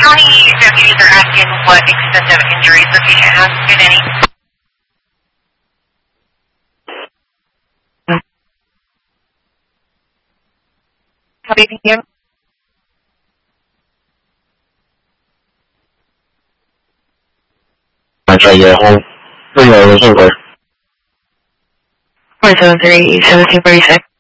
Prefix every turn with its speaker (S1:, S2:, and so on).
S1: county deputies are asking what extent of injuries the patient has, if any. How do you hear?
S2: I try to get home. 3 hours over.
S1: 473, 1746.